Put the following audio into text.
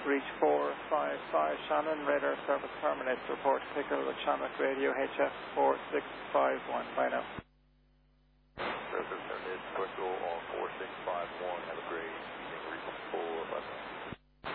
reach 455 Shannon, radar service terminates, report pickle with Shannon radio HF 4651. Bye now. Service terminated, Twinkle on 4651, have a